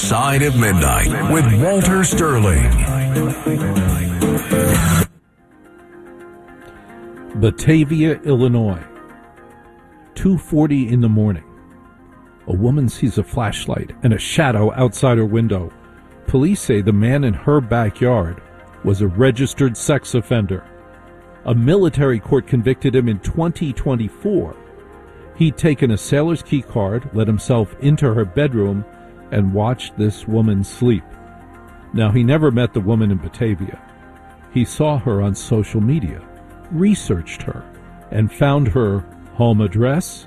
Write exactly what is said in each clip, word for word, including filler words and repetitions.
Side of Midnight with Walter Sterling. Batavia, Illinois. two forty in the morning. A woman sees a flashlight and a shadow outside her window. Police say the man in her backyard was a registered sex offender. A military court convicted him in twenty twenty-four. He'd taken a sailor's key card, let himself into her bedroom, and watched this woman sleep. Now, he never met the woman in Batavia. He saw her on social media, researched her, and found her home address,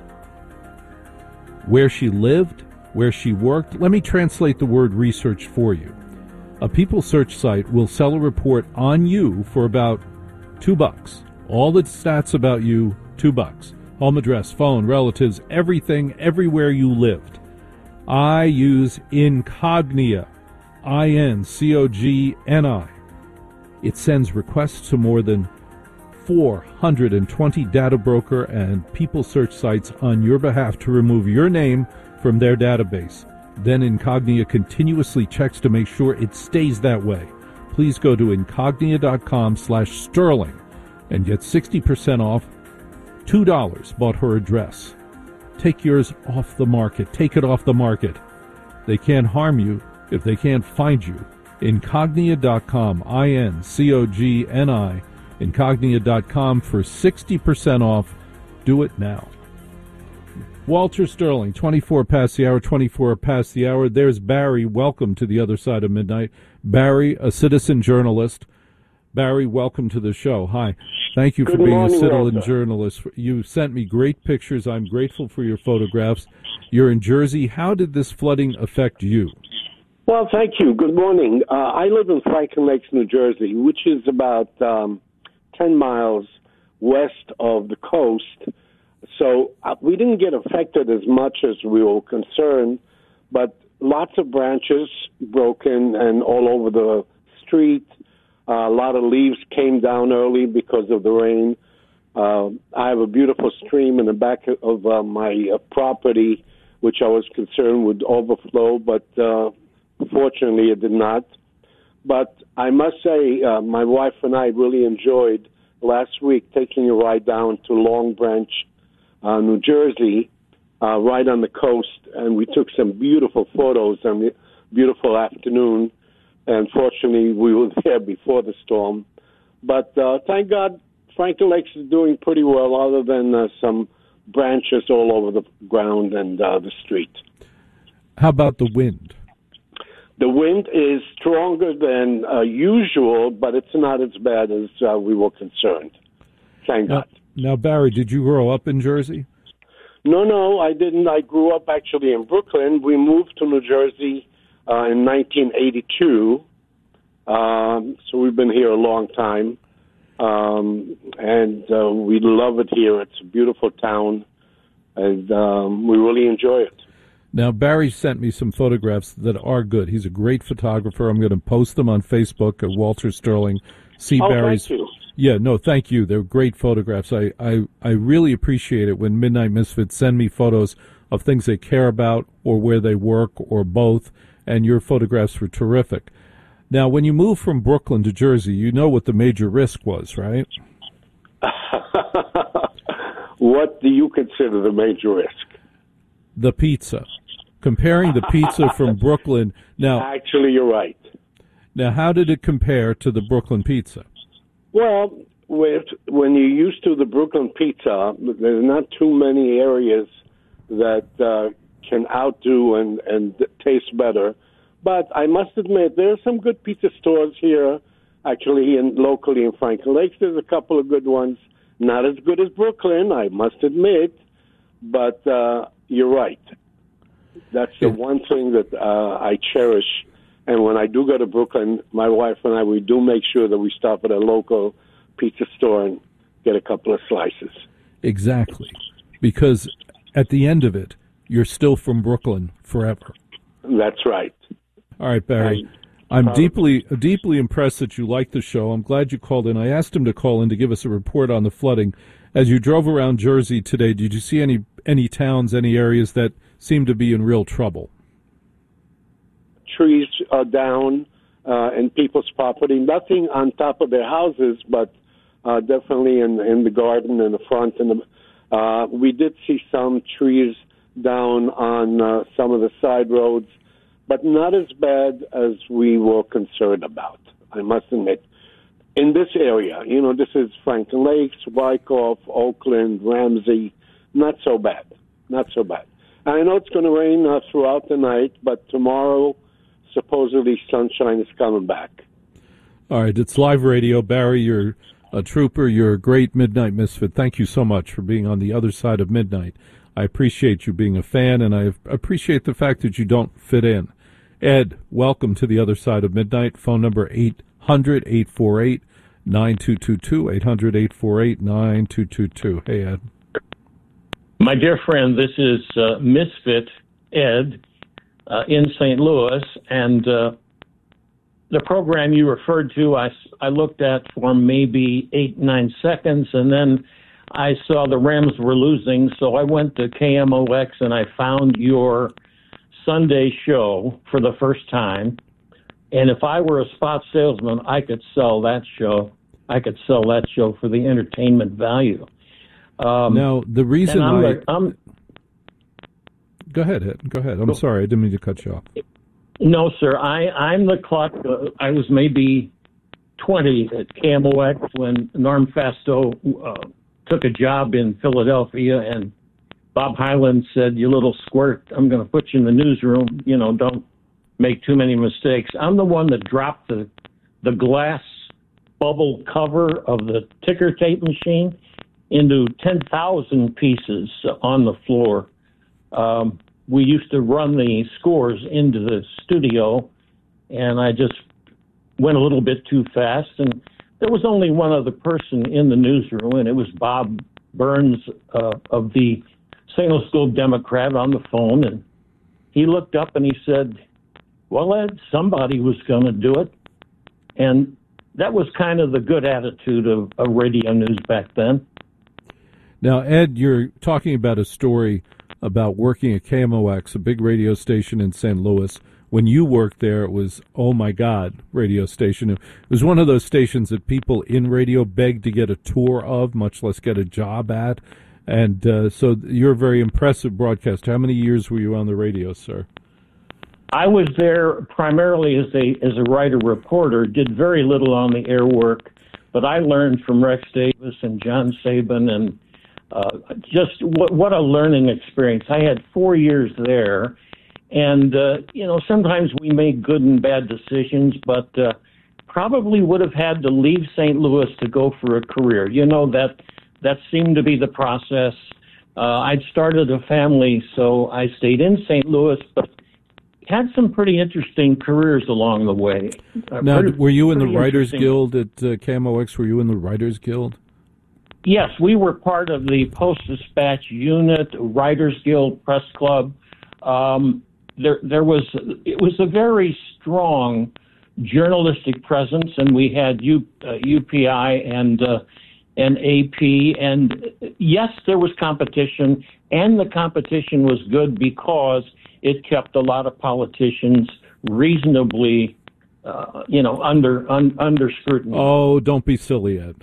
where she lived, where she worked. Let me translate the word research for you. A People search site will sell a report on you for about two bucks. All the stats about you, two bucks. Home address, phone, relatives, everything, everywhere you lived. I use Incognia, I N C O G N I. It sends requests to more than four hundred twenty data broker and People search sites on your behalf to remove your name from their database. Then Incognia continuously checks to make sure it stays that way. Please go to incognia.com slash sterling and get sixty percent off, two dollars bought her address. Take yours off the market. Take it off the market. They can't harm you if they can't find you. Incognia dot com, I N C O G N I, incognia dot com for sixty percent off. Do it now. Walter Sterling, twenty-four past the hour, twenty-four past the hour. There's Barry. Welcome to the other side of midnight. Barry, a citizen journalist. Barry, welcome to the show. Hi. Thank you Good for being morning, a citizen Walter. journalist. You sent me great pictures. I'm grateful for your photographs. You're in Jersey. How did this flooding affect you? Well, thank you. Good morning. Uh, I live in Franklin Lakes, New Jersey, which is about um, ten miles west of the coast. So uh, we didn't get affected as much as we were concerned, but lots of branches broken and all over the street. Uh, a lot of leaves came down early because of the rain. Uh, I have a beautiful stream in the back of uh, my uh, property, which I was concerned would overflow, but uh, fortunately it did not. But I must say, uh, my wife and I really enjoyed last week taking a ride down to Long Branch, uh, New Jersey, uh, right on the coast, and we took some beautiful photos on the beautiful afternoon. And fortunately, we were there before the storm. But uh, thank God, Franklin Lakes is doing pretty well, other than uh, some branches all over the ground and uh, the street. How about the wind? The wind is stronger than uh, usual, but it's not as bad as uh, we were concerned. Thank now, God. Now, Barry, did you grow up in Jersey? No, no, I didn't. I grew up actually in Brooklyn. We moved to New Jersey Uh, in nineteen eighty-two, um, so we've been here a long time, um, and uh, we love it here. It's a beautiful town, and um, we really enjoy it. Now, Barry sent me some photographs that are good. He's a great photographer. I'm going to post them on Facebook at Walter Sterling. See oh, Barry's. Thank you. Yeah, no, thank you. They're great photographs. I, I, I really appreciate it when Midnight Misfits send me photos of things they care about or where they work or both. And your photographs were terrific. Now, when you moved from Brooklyn to Jersey, you know what the major risk was, right? What do you consider the major risk? The pizza. Comparing the pizza from Brooklyn. Now, actually, you're right. Now, how did it compare to the Brooklyn pizza? Well, with, when you're used to the Brooklyn pizza, there's not too many areas that uh, can outdo and, and taste better. But I must admit, there are some good pizza stores here, actually, in, locally in Franklin Lakes. There's a couple of good ones. Not as good as Brooklyn, I must admit. But uh, you're right. That's the one thing that uh, I cherish. And when I do go to Brooklyn, my wife and I, we do make sure that we stop at a local pizza store and get a couple of slices. Exactly. Because at the end of it, you're still from Brooklyn forever. That's right. All right, Barry. I'm deeply deeply impressed that you like the show. I'm glad you called in. I asked him to call in to give us a report on the flooding. As you drove around Jersey today, did you see any any towns, any areas that seemed to be in real trouble? trees are down uh, in people's property. Nothing on top of their houses, but uh, definitely in in the garden in the front. And the, uh, we did see some trees down on uh, some of the side roads, but not as bad as we were concerned about, I must admit. In this area, you know, this is Franklin Lakes, Wyckoff, Oakland, Ramsey, not so bad, not so bad. I know it's going to rain uh, throughout the night, but tomorrow, supposedly, sunshine is coming back. All right, it's live radio. Barry, you're a trooper. You're a great Midnight Misfit. Thank you so much for being on the other side of midnight. I appreciate you being a fan, and I appreciate the fact that you don't fit in. Ed, welcome to the other side of midnight. Phone number eight hundred, eight four eight, nine two two two, eight hundred, eight four eight, nine two two two. Hey, Ed. My dear friend, this is uh, Misfit Ed uh, in Saint Louis, and uh, the program you referred to, I, I looked at for maybe eight, nine seconds, and then I saw the Rams were losing, so I went to K M O X and I found your Sunday show for the first time. And if I were a spot salesman, I could sell that show. I could sell that show for the entertainment value. Um, now, the reason I'm, I... I'm, go ahead, Ed. Go ahead. I'm sorry. I didn't mean to cut you off. No, sir. I, I'm the clock. Uh, I was maybe twenty at K M O X when Norm Fasto uh, took a job in Philadelphia, and Bob Hyland said, "You little squirt, I'm going to put you in the newsroom. You know, don't make too many mistakes." I'm the one that dropped the the glass bubble cover of the ticker tape machine into ten thousand pieces on the floor. Um, we used to run the scores into the studio, and I just went a little bit too fast, and there was only one other person in the newsroom, and it was Bob Burns uh, of the Saint Louis Globe Democrat on the phone, and he looked up and he said, "Well, Ed, somebody was going to do it." And that was kind of the good attitude of, of radio news back then. Now, Ed, you're talking about a story about working at K M O X, a big radio station in Saint Louis. When you worked there, it was, oh, my God, radio station. It was one of those stations that people in radio begged to get a tour of, much less get a job at. And uh, so you're a very impressive broadcaster. How many years were you on the radio, sir? I was there primarily as a as a writer-reporter, did very little on the air work, but I learned from Rex Davis and John Sabin, and uh, just what, what a learning experience. I had four years there, and, uh, you know, sometimes we make good and bad decisions, but uh, probably would have had to leave Saint Louis to go for a career. You know, that that seemed to be the process. Uh, I'd started a family, so I stayed in Saint Louis, but had some pretty interesting careers along the way. Uh, now, pretty, were you in the Writers Guild at uh, K M O X? Were you in the Writers Guild? Yes, we were part of the Post-Dispatch unit, Writers Guild, Press Club. Um, there, there was it was a very strong journalistic presence, and we had U, uh, U P I and uh, and A P. And yes, there was competition, and the competition was good because it kept a lot of politicians reasonably, uh, you know, under un, under scrutiny. Oh, don't be silly, Ed.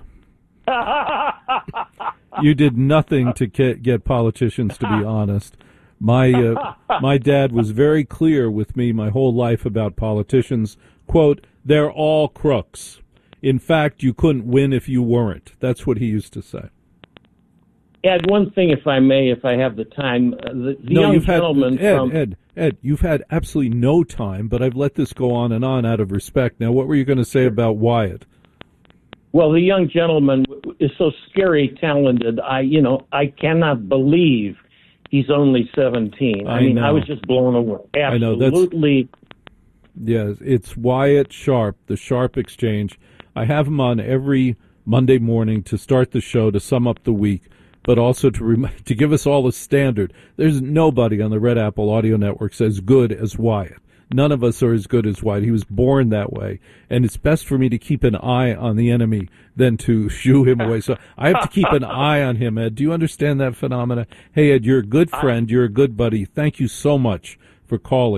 You did nothing to get, get politicians to be honest. My uh, my dad was very clear with me my whole life about politicians. Quote, "They're all crooks. In fact, you couldn't win if you weren't." That's what he used to say. Ed, one thing, if I may, if I have the time, uh, the, the no, young you've gentleman had, Ed, from... Ed, Ed, you've had absolutely no time, but I've let this go on and on out of respect. Now, what were you going to say about Wyatt? Well, the young gentleman is so scary talented. I, you know, I cannot believe he's only seventeen. I, I mean, know. I was just blown away. Absolutely. I know, that's, yes, it's Wyatt Sharp, the Sharp Exchange. I have him on every Monday morning to start the show, to sum up the week, but also to rem- to give us all a standard. There's nobody on the Red Apple Audio Network as good as Wyatt. None of us are as good as Wyatt. He was born that way, and it's best for me to keep an eye on the enemy than to shoo him away. So I have to keep an eye on him, Ed. Do you understand that phenomena? Hey, Ed, you're a good friend. You're a good buddy. Thank you so much for calling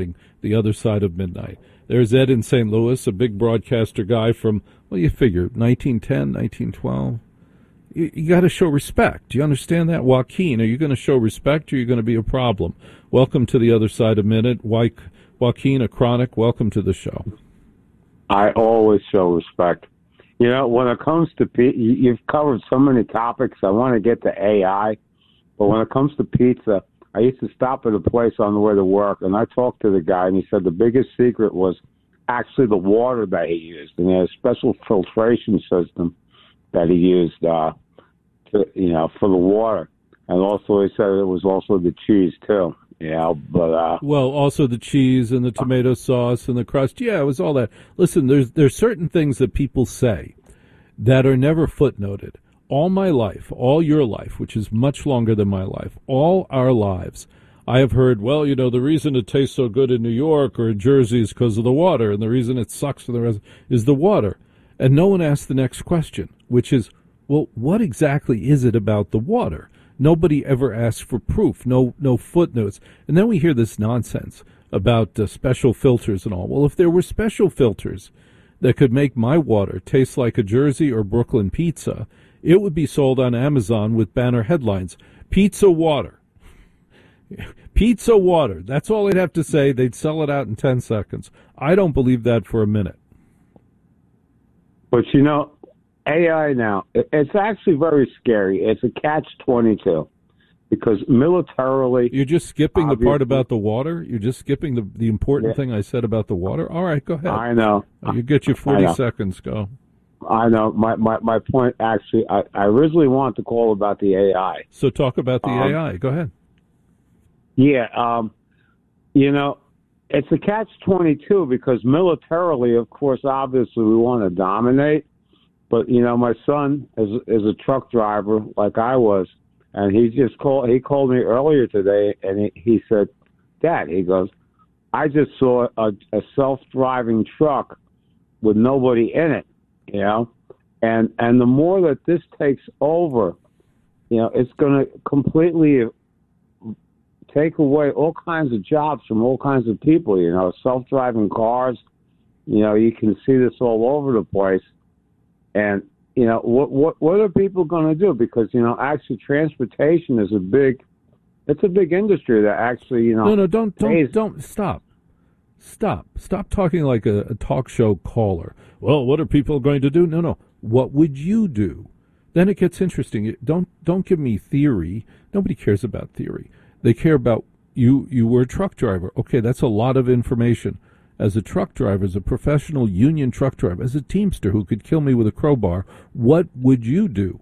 the other side of midnight. There's Ed in Saint Louis, a big broadcaster guy from, well, you figure, nineteen ten, nineteen twelve. You, you got to show respect. Do you understand that? Joaquin, are you going to show respect or are you going to be a problem? Welcome to the other side of minute. Joaquin, a chronic, welcome to the show. I always show respect. You know, when it comes to, you've covered so many topics. I want to get to A I, but when it comes to pizza, I used to stop at a place on the way to work, and I talked to the guy, and he said the biggest secret was actually the water that he used, and he had a special filtration system that he used, uh, to, you know, for the water. And also, he said it was also the cheese too. Yeah, but uh, well, also the cheese and the tomato sauce and the crust. Yeah, it was all that. Listen, there's there's certain things that people say that are never footnoted. All my life, all your life, which is much longer than my life, all our lives, I have heard, well, you know, the reason it tastes so good in New York or in Jersey is because of the water, and the reason it sucks for the rest is the water. And no one asks the next question, which is, well, what exactly is it about the water? Nobody ever asks for proof, no no footnotes. And then we hear this nonsense about uh, special filters and all. Well, if there were special filters that could make my water taste like a Jersey or Brooklyn pizza, it would be sold on Amazon with banner headlines, Pizza Water. Pizza Water. That's all they'd have to say. They'd sell it out in ten seconds. I don't believe that for a minute. But, you know, A I now, it's actually very scary. It's a catch twenty-two because militarily... You're just skipping the part about the water? You're just skipping the, the important yeah. thing I said about the water? All right, go ahead. I know. You get your forty seconds. Go. I know. My, my, my point, actually, I, I originally wanted to call about the A I. So talk about the um, A I. Go ahead. Yeah. Um, you know, it's a catch twenty-two because militarily, of course, obviously we want to dominate. But, you know, my son is, is a truck driver like I was, and he just called, he called me earlier today, and he, he said, Dad, he goes, I just saw a, a self-driving truck with nobody in it. You know, and and the more that this takes over, you know, it's going to completely take away all kinds of jobs from all kinds of people. You know, self-driving cars. You know, you can see this all over the place. And you know, what what what are people going to do? Because you know, actually, transportation is a big, it's a big industry that actually, you know. No, no, don't don't pays. don't stop. Stop. Stop talking like a, a talk show caller. Well, what are people going to do? No, no. What would you do? Then it gets interesting. Don't don't give me theory. Nobody cares about theory. They care about you. You were a truck driver. Okay, that's a lot of information. As a truck driver, as a professional union truck driver, as a teamster who could kill me with a crowbar, what would you do?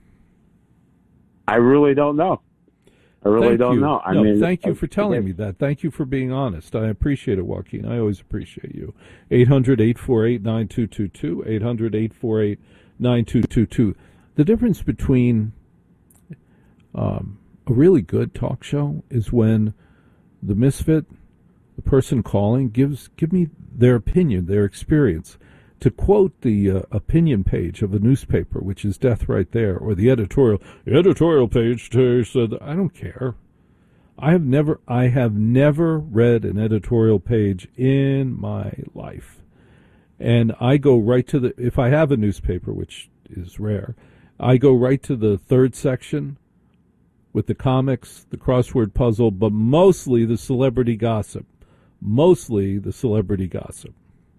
I really don't know. I really thank don't you. know. I no, mean, thank you for telling me that. Thank you for being honest. I appreciate it, Joaquin. I always appreciate you. eight hundred, eight four eight, nine two two two, eight hundred, eight four eight, nine two two two. The difference between um, a really good talk show is when the misfit, the person calling, gives give me their opinion, their experience. To quote the uh, opinion page of a newspaper, which is death right there, or the editorial, the editorial page said, I don't care. I have never, I have never read an editorial page in my life. And I go right to the, if I have a newspaper, which is rare, I go right to the third section with the comics, the crossword puzzle, but mostly the celebrity gossip. Mostly the celebrity gossip.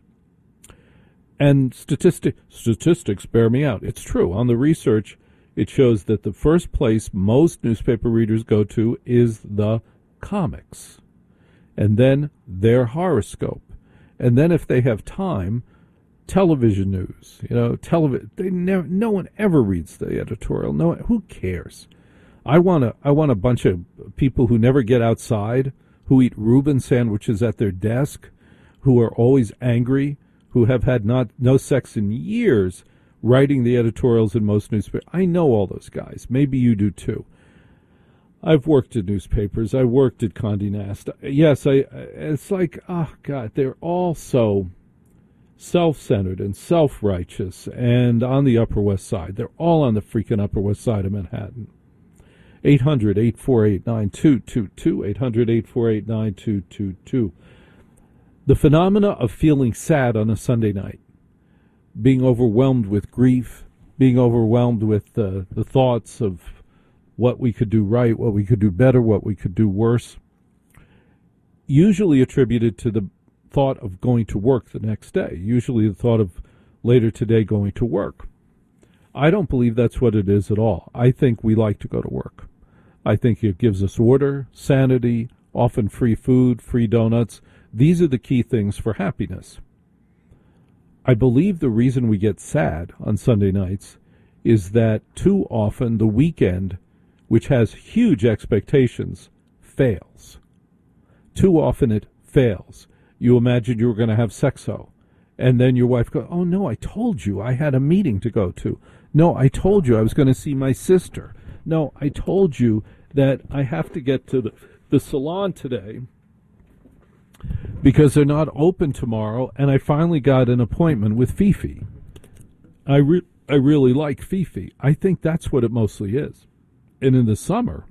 And statistic, statistics bear me out. It's true. On the research, it shows that the first place most newspaper readers go to is the comics. And then their horoscope. And then if they have time, television news. You know, television. They never. No one ever reads the editorial. No one, who cares? I want a. I want a bunch of people who never get outside, who eat Reuben sandwiches at their desk, who are always angry, who have had not no sex in years, writing the editorials in most newspapers. I know all those guys. Maybe you do too. I've worked at newspapers. I worked at Condé Nast. Yes, I. It's like, oh God, they're all so self-centered and self-righteous, and on the Upper West Side. They're all on the freaking Upper West Side of Manhattan. eight hundred, eight four eight, nine two two two, eight hundred, eight four eight, nine two two two. The phenomena of feeling sad on a Sunday night, being overwhelmed with grief, being overwhelmed with uh, the thoughts of what we could do right, what we could do better, what we could do worse, usually attributed to the thought of going to work the next day, usually the thought of later today going to work. I don't believe that's what it is at all. I think we like to go to work. I think it gives us order, sanity, often free food, free donuts. These are the key things for happiness. I believe the reason we get sad on Sunday nights is that too often the weekend, which has huge expectations, fails. Too often it fails. You imagine you were going to have sexo, and then your wife goes, oh, no, I told you I had a meeting to go to. No, I told you I was going to see my sister. No, I told you that I have to get to the, the salon today because they're not open tomorrow, and I finally got an appointment with Fifi. I, re- I really like Fifi. I think that's what it mostly is. And in the summer,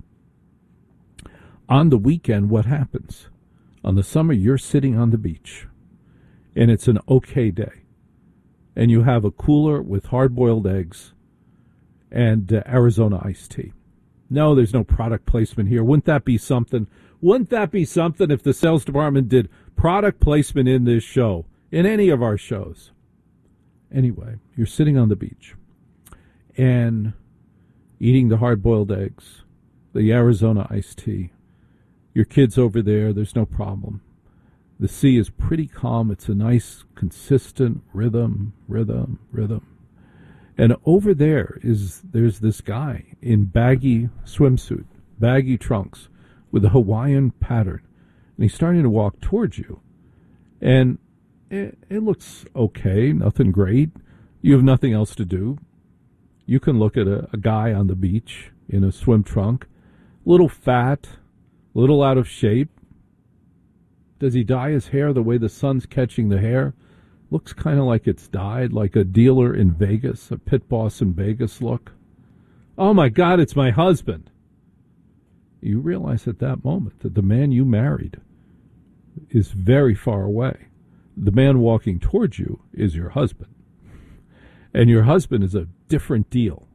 on the weekend, what happens? On the summer, you're sitting on the beach, and it's an okay day, and you have a cooler with hard-boiled eggs and uh, Arizona iced tea. No, there's no product placement here. Wouldn't that be something? Wouldn't that be something if the sales department did product placement in this show, in any of our shows? Anyway, you're sitting on the beach and eating the hard-boiled eggs, the Arizona iced tea. Your kid's over there. There's no problem. The sea is pretty calm. It's a nice, consistent rhythm, rhythm, rhythm. And over there is there's this guy in baggy swimsuit, baggy trunks, with a Hawaiian pattern. And he's starting to walk towards you. And it, it looks okay, nothing great. You have nothing else to do. You can look at a, a guy on the beach in a swim trunk, a little fat, a little out of shape. Does he dye his hair the way the sun's catching the hair? Looks kind of like it's dyed, like a dealer in Vegas, a pit boss in Vegas look. Oh my God, it's my husband. You realize at that moment that the man you married is very far away. The man walking towards you is your husband. And your husband is a different deal.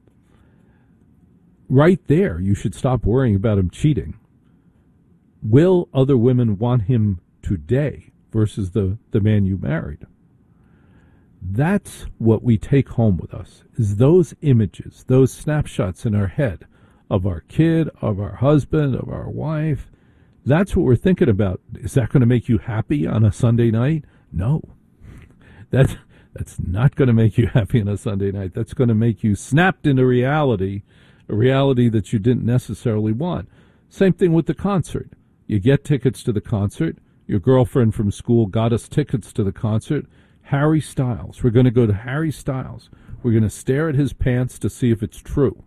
Right there, you should stop worrying about him cheating. Will other women want him today versus the, the man you married? That's what we take home with us, is those images, those snapshots in our head of our kid, of our husband, of our wife. That's what we're thinking about. Is that going to make you happy on a Sunday night? No. That's, that's not going to make you happy on a Sunday night. That's going to make you snapped into reality, a reality that you didn't necessarily want. Same thing with the concert. You get tickets to the concert. Your girlfriend from school got us tickets to the concert. Harry Styles. We're going to go to Harry Styles. We're going to stare at his pants to see if it's true.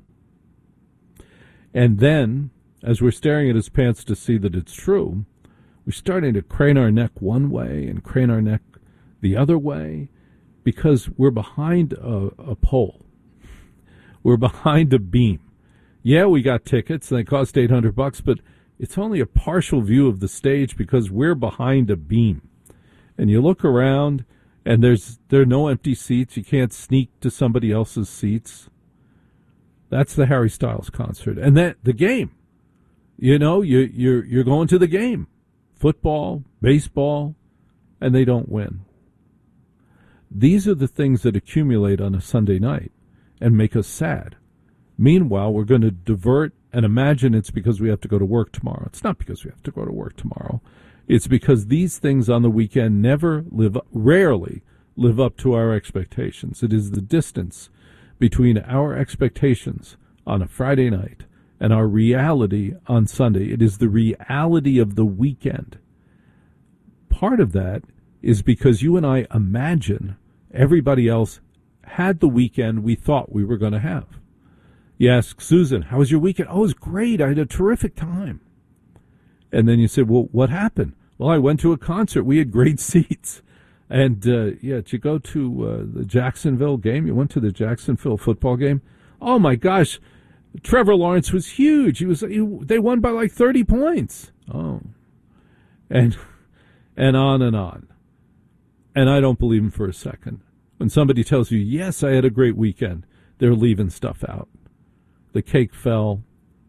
And then, as we're staring at his pants to see that it's true, we're starting to crane our neck one way and crane our neck the other way because we're behind a, a pole. We're behind a beam. Yeah, we got tickets, and they cost eight hundred bucks, but it's only a partial view of the stage because we're behind a beam. And you look around, and there's there are no empty seats. You can't sneak to somebody else's seats. That's the Harry Styles concert. And that the game. You know, you, you're you're going to the game. Football, baseball, and they don't win. These are the things that accumulate on a Sunday night and make us sad. Meanwhile, we're going to divert and imagine it's because we have to go to work tomorrow. It's not because we have to go to work tomorrow. It's because these things on the weekend never live, rarely live up to our expectations. It is the distance between our expectations on a Friday night and our reality on Sunday. It is the reality of the weekend. Part of that is because you and I imagine everybody else had the weekend we thought we were going to have. You ask Susan, how was your weekend? Oh, it was great. I had a terrific time. And then you say, well, what happened? Well, I went to a concert. We had great seats. And, uh, yeah, did you go to uh, the Jacksonville game? You went to the Jacksonville football game? Oh, my gosh. Trevor Lawrence was huge. He was. He, they won by like thirty points. Oh. And and on and on. And I don't believe them for a second. When somebody tells you, yes, I had a great weekend, they're leaving stuff out. The cake fell.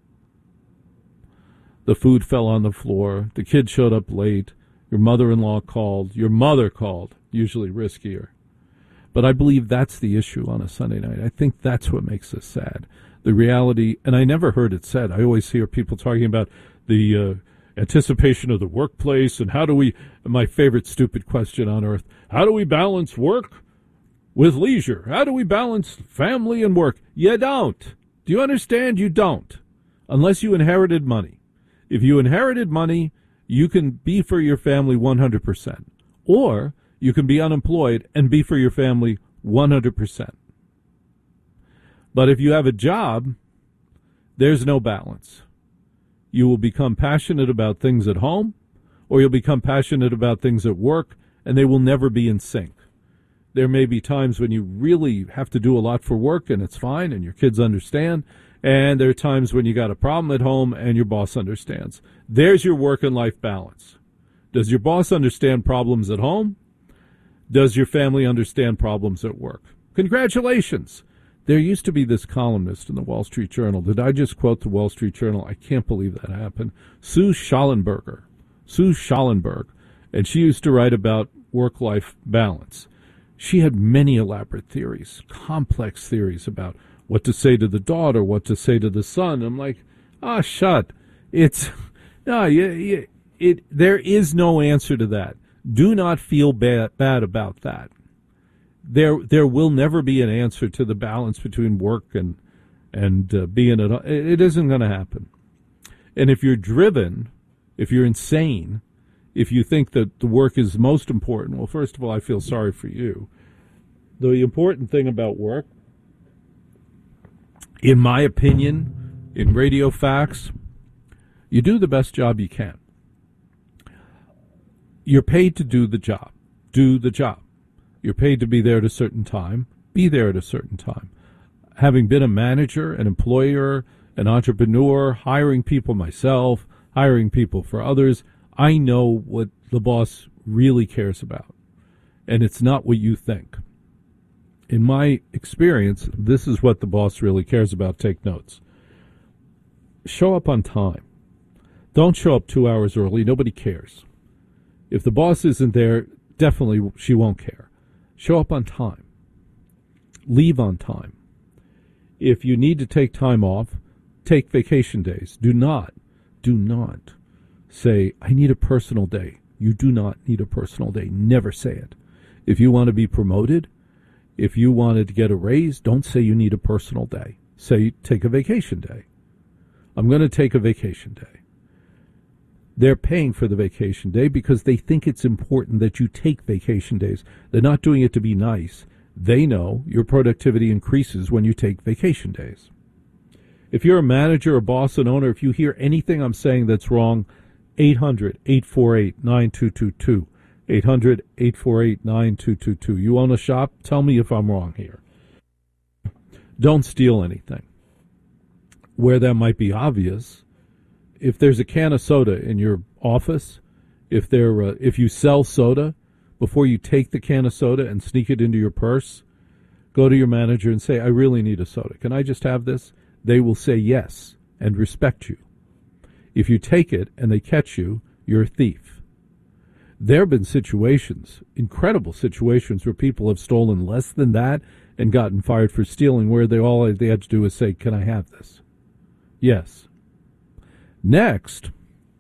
The food fell on the floor. The kid showed up late. Your mother-in-law called. Your mother called, usually riskier. But I believe that's the issue on a Sunday night. I think that's what makes us sad. The reality, and I never heard it said. I always hear people talking about the uh, anticipation of the workplace and how do we, my favorite stupid question on earth, how do we balance work with leisure? How do we balance family and work? You don't. Do you understand? You don't. Unless you inherited money. If you inherited money, you can be for your family one hundred percent. Or you can be unemployed and be for your family one hundred percent. But if you have a job, there's no balance. You will become passionate about things at home, or you'll become passionate about things at work, and they will never be in sync. There may be times when you really have to do a lot for work, and it's fine, and your kids understand, and there are times when you got a problem at home, and your boss understands. There's your work and life balance. Does your boss understand problems at home? Does your family understand problems at work? Congratulations. There used to be this columnist in the Wall Street Journal. Did I just quote the Wall Street Journal? I can't believe that happened. Sue Schallenberger. Sue Schallenberg. And she used to write about work-life balance. She had many elaborate theories, complex theories about what to say to the daughter, what to say to the son. I'm like, ah, oh, shut. It's, no, you, you, it, there is no answer to that. Do not feel bad, bad about that. There, there will never be an answer to the balance between work and and uh, being at home. It isn't going to happen. And if you're driven, if you're insane, if you think that the work is most important, well, first of all, I feel sorry for you. The important thing about work, in my opinion, in Radio Facts, you do the best job you can. You're paid to do the job. Do the job. You're paid to be there at a certain time. Be there at a certain time. Having been a manager, an employer, an entrepreneur, hiring people myself, hiring people for others, I know what the boss really cares about. And it's not what you think. In my experience, this is what the boss really cares about. Take notes. Show up on time. Don't show up two hours early. Nobody cares. If the boss isn't there, definitely she won't care. Show up on time. Leave on time. If you need to take time off, take vacation days. Do not, do not say, I need a personal day. You do not need a personal day. Never say it. If you want to be promoted, if you wanted to get a raise, don't say you need a personal day. Say, take a vacation day. I'm going to take a vacation day. They're paying for the vacation day because they think it's important that you take vacation days. They're not doing it to be nice. They know your productivity increases when you take vacation days. If you're a manager, a boss, an owner, if you hear anything I'm saying that's wrong, eight hundred, eight four eight, nine two two two. eight hundred, eight four eight, nine two two two. You own a shop? Tell me if I'm wrong here. Don't steal anything. Where that might be obvious, if there's a can of soda in your office, if there, uh, if you sell soda, before you take the can of soda and sneak it into your purse, go to your manager and say, I really need a soda. Can I just have this? They will say yes and respect you. If you take it and they catch you, you're a thief. There have been situations, incredible situations, where people have stolen less than that and gotten fired for stealing, where they all they had to do is say, can I have this? Yes. Next,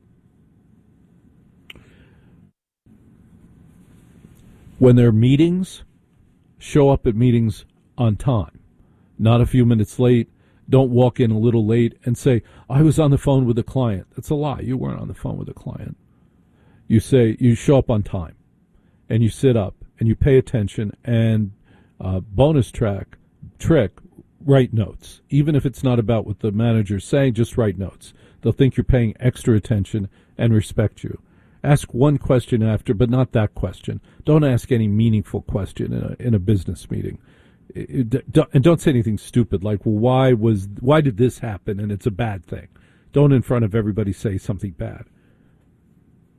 when there are meetings, show up at meetings on time, not a few minutes late. Don't walk in a little late and say, I was on the phone with a client. That's a lie. You weren't on the phone with a client. You say, you show up on time, and you sit up, and you pay attention, and uh, bonus track, trick, write notes. Even if it's not about what the manager's saying, just write notes. They'll think you're paying extra attention and respect you. Ask one question after, but not that question. Don't ask any meaningful question in a, in a business meeting. It, it, and don't say anything stupid like, well, why was, why did this happen and it's a bad thing? Don't in front of everybody say something bad.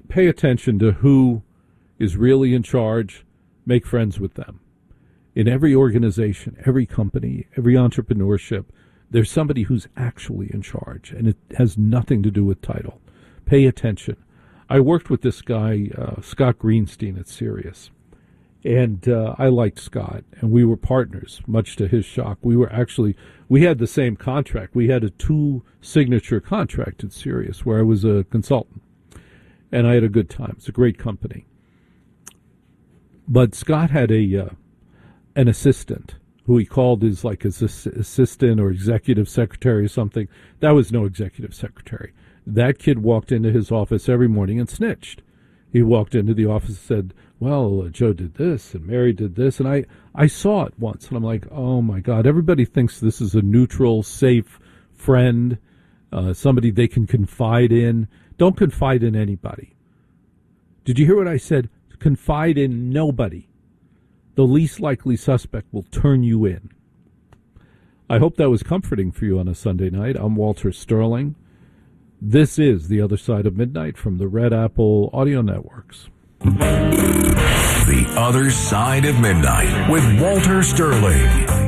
pay attention to who is really in charge. Make friends with them. In every organization, every company, every entrepreneurship, there's somebody who's actually in charge, and it has nothing to do with title. Pay attention. I worked with this guy, uh, Scott Greenstein at Sirius, and uh, I liked Scott, and we were partners, much to his shock. We were actually, we had the same contract. We had a two-signature contract at Sirius where I was a consultant, and I had a good time. It's a great company. But Scott had a uh, an assistant who he called his like his assistant or executive secretary or something. That was no executive secretary. That kid walked into his office every morning and snitched. He walked into the office and said, well, uh, Joe did this and Mary did this. And I, I saw it once, and I'm like, oh, my God. Everybody thinks this is a neutral, safe friend, uh, somebody they can confide in. Don't confide in anybody. Did you hear what I said? Confide in nobody. The least likely suspect will turn you in. I hope that was comforting for you on a Sunday night. I'm Walter Sterling. This is The Other Side of Midnight from the Red Apple Audio Networks. The Other Side of Midnight with Walter Sterling.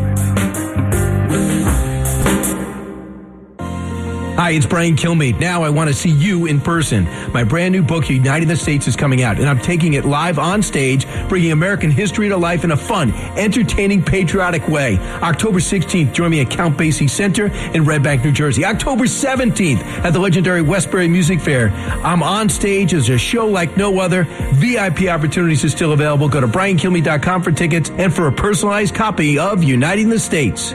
Hi, it's Brian Kilmeade. Now I want to see you in person. My brand new book, Uniting the States, is coming out, and I'm taking it live on stage, bringing American history to life in a fun, entertaining, patriotic way. October sixteenth, join me at Count Basie Center in Red Bank, New Jersey. October seventeenth, at the legendary Westbury Music Fair. I'm on stage as a show like no other. V I P opportunities are still available. Go to brian kilmeade dot com for tickets and for a personalized copy of Uniting the States.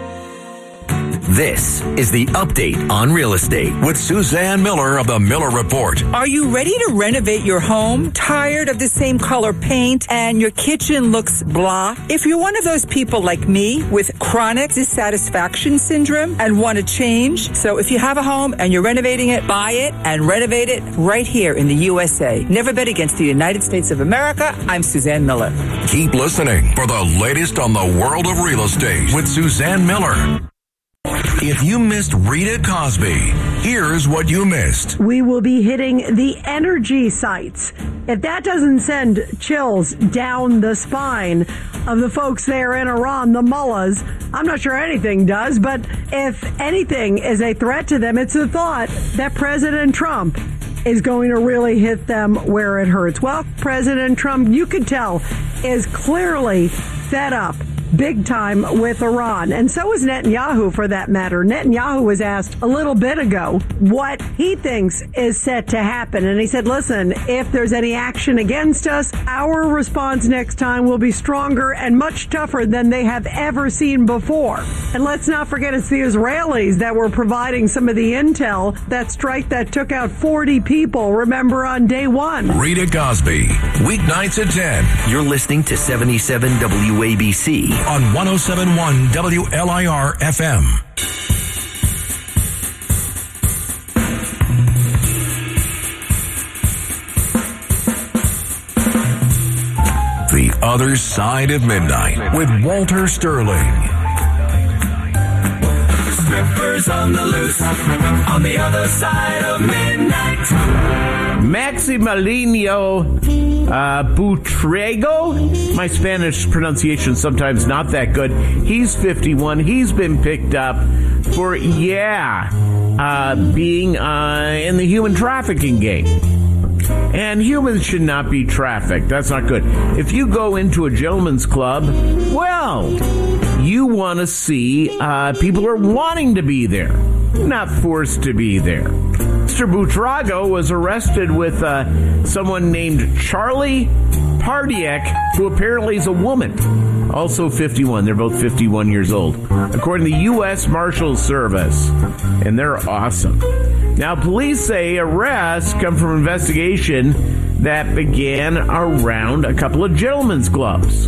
This is the update on real estate with Suzanne Miller of the Miller Report. Are you ready to renovate your home? Tired of the same color paint and your kitchen looks blah? If you're one of those people like me with chronic dissatisfaction syndrome and want to change, so if you have a home and you're renovating it, buy it and renovate it right here in the U S A. Never bet against the United States of America. I'm Suzanne Miller. Keep listening for the latest on the world of real estate with Suzanne Miller. If you missed Rita Cosby, here's what you missed. We will be hitting the energy sites. If that doesn't send chills down the spine of the folks there in Iran, the mullahs, I'm not sure anything does, but if anything is a threat to them, it's the thought that President Trump is going to really hit them where it hurts. Well, President Trump, you could tell, is clearly fed up big time with Iran. And so is Netanyahu, for that matter. Netanyahu was asked a little bit ago what he thinks is set to happen. And he said, listen, if there's any action against us, our response next time will be stronger and much tougher than they have ever seen before. And let's not forget, it's the Israelis that were providing some of the intel, that strike that took out forty people, remember, on day one. Rita Cosby, weeknights at ten. You're listening to seventy-seven W A B C. On one oh seven point one W L I R F M. The Other Side of Midnight with Walter Sterling. Strippers on the loose, on the other side of midnight. Maximiliano uh, Buitrago. My Spanish pronunciation sometimes not that good. He's fifty-one. He's been picked up for, yeah, uh, being uh, in the human trafficking game. And humans should not be trafficked. That's not good. If you go into a gentleman's club, well, you want to see uh, people are wanting to be there, not forced to be there. Mister Buitrago was arrested with uh, someone named Charlie Pardiak, who apparently is a woman, also fifty-one. They're both fifty-one years old, according to the U S Marshals Service, and they're awesome. Now, police say arrests come from an investigation that began around a couple of gentlemen's clubs.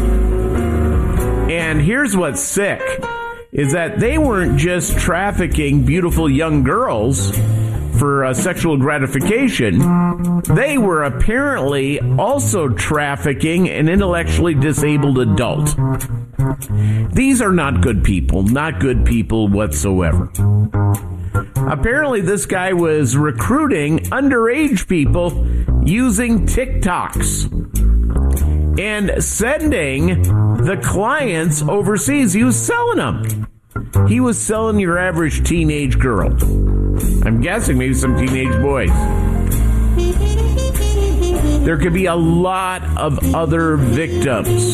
And here's what's sick, is that they weren't just trafficking beautiful young girls for uh, sexual gratification. They were apparently also trafficking an intellectually disabled adult. These are not good people, not good people whatsoever. Apparently, this guy was recruiting underage people using TikToks and sending the clients overseas. He was selling them. He was selling your average teenage girl. I'm guessing maybe some teenage boys. There could be a lot of other victims.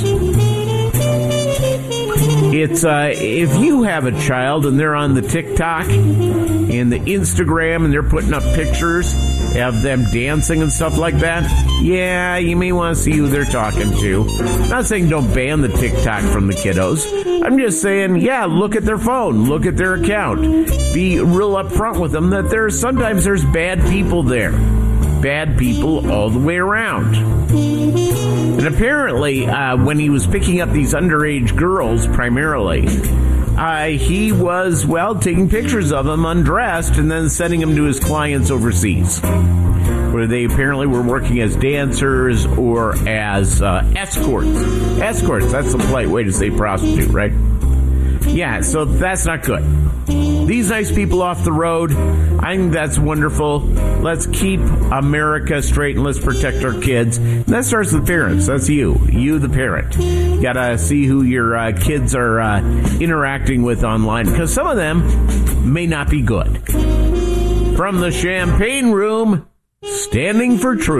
It's uh, if you have a child and they're on the TikTok and the Instagram and they're putting up pictures of them dancing and stuff like that, yeah, you may want to see who they're talking to. I'm not saying don't ban the TikTok from the kiddos. I'm just saying, yeah, look at their phone, look at their account. Be real upfront with them that there's sometimes there's bad people there. Bad people all the way around. And apparently, uh, when he was picking up these underage girls primarily, uh, he was, well, taking pictures of them undressed and then sending them to his clients overseas, where they apparently were working as dancers or as uh, escorts. Escorts, that's the polite way to say prostitute, right? Yeah, so that's not good. These nice people off the road, I think that's wonderful. Let's keep America straight and let's protect our kids. And that starts with parents. That's you. You, the parent. You gotta see who your uh, kids are uh, interacting with online, because some of them may not be good. From the Champagne Room, standing for truth.